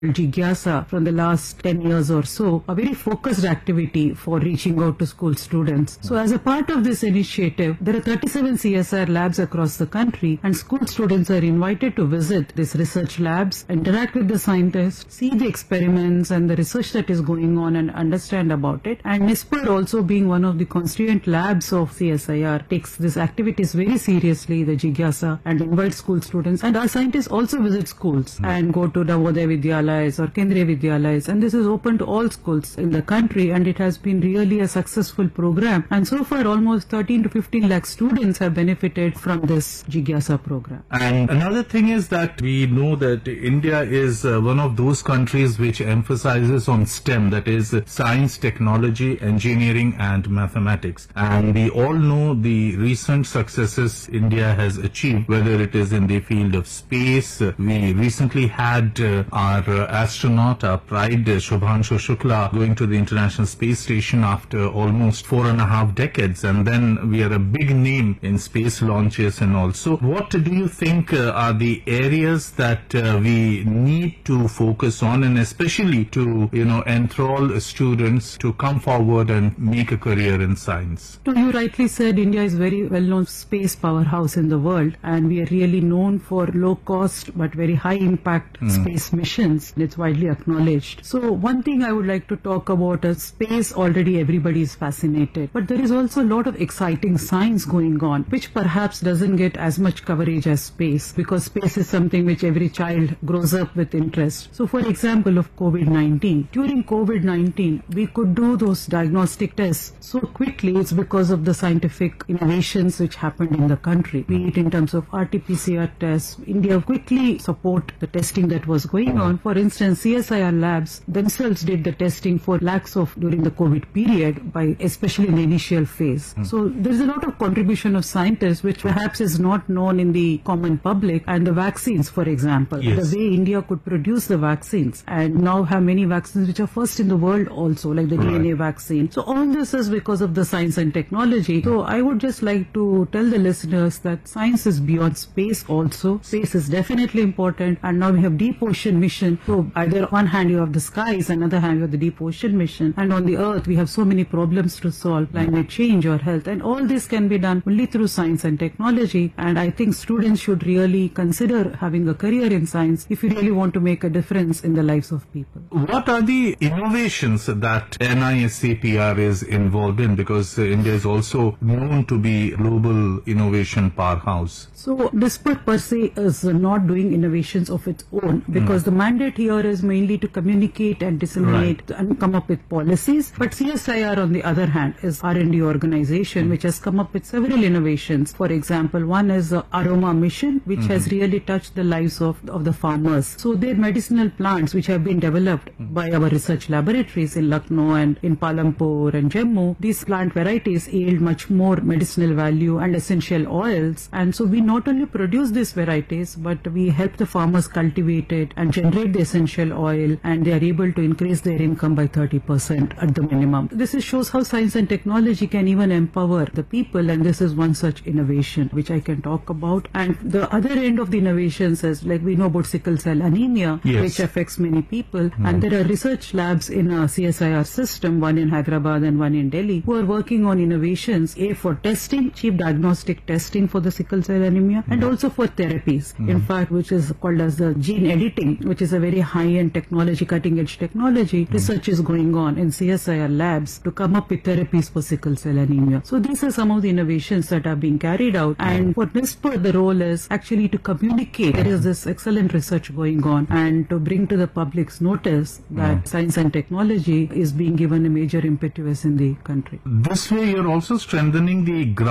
Jigyasa from the last 10 years or so, a very focused activity for reaching out to school students. So as a part of this initiative, there are 37 CSIR labs across the country, and school students are invited to visit these research labs, interact with the scientists, see the experiments and the research that is going on and understand about it. And NISPER, also being one of the constituent labs of CSIR, takes these activities very seriously, the Jigyasa, and invites school students. And our scientists also visit schools and go to Navodaya Vidyalaya or Kendriya Vidyalayas, and this is open to all schools in the country, and it has been really a successful program, and so far almost 13 to 15 lakh students have benefited from this Jigyasa program. And another thing is that we know that India is one of those countries which emphasizes on STEM, that is science, technology, engineering and mathematics, and we all know the recent successes India has achieved, whether it is in the field of space. We recently had our astronaut, our pride, Shubhanshu Shukla, going to the International Space Station after almost 4.5 decades, and then we are a big name in space launches and also. What do you think are the areas that we need to focus on, and especially to, enthrall students to come forward and make a career in science? So you rightly said India is very well-known space powerhouse in the world, and we are really known for low-cost but very high-impact space missions. It's widely acknowledged. So one thing I would like to talk about is space. Already everybody is fascinated, but there is also a lot of exciting science going on, which perhaps doesn't get as much coverage as space, because space is something which every child grows up with interest. So for example of COVID-19, during COVID-19 we could do those diagnostic tests so quickly. It's because of the scientific innovations which happened in the country, be it in terms of RT-PCR tests. India quickly support the testing that was going on. For instance, CSIR labs themselves did the testing for lakhs of during the COVID period, by especially in the initial phase. So there is a lot of contribution of scientists which perhaps is not known in the common public. And the vaccines, for example, the way India could produce the vaccines and now have many vaccines which are first in the world also, like the DNA vaccine. So all this is because of the science and technology. So I would just like to tell the listeners that science is beyond space also. Space is definitely important, and now we have Deep Ocean mission. So either one hand you have the skies, another hand you have the Deep Ocean mission, and on the earth we have so many problems to solve, climate change or health, and all this can be done only through science and technology. And I think students should really consider having a career in science if you really want to make a difference in the lives of people. What are the innovations that NISCPR is involved in, because India is also known to be global innovation powerhouse? So NISPER per se is not doing innovations of its own, because the mandate here is mainly to communicate and disseminate and come up with policies. But CSIR, on the other hand, is R&D organization which has come up with several innovations. For example, one is the Aroma mission, which has really touched the lives of the farmers. So their medicinal plants which have been developed by our research laboratories in Lucknow and in Palampur and Jammu, these plant varieties yield much more medicinal value and essential oils. And so we not only produce these varieties, but we help the farmers cultivate it and generate the essential oil, and they are able to increase their income by 30% at the minimum. This shows how science and technology can even empower the people, and this is one such innovation which I can talk about. And the other end of the innovations is, like we know about sickle cell anemia, which affects many people, and there are research labs in a CSIR system, one in Hyderabad and one in Delhi, who are working on innovations, for testing, cheap diagnostic testing for the sickle cell anemia, and also for therapies, in fact, which is called as the gene editing, which is a very high-end technology, cutting-edge technology. Research is going on in CSIR labs to come up with therapies for sickle cell anemia. So these are some of the innovations that are being carried out. And for NISPER, the role is actually to communicate there is this excellent research going on, and to bring to the public's notice that science and technology is being given a major impetus in the country. This way you're also strengthening the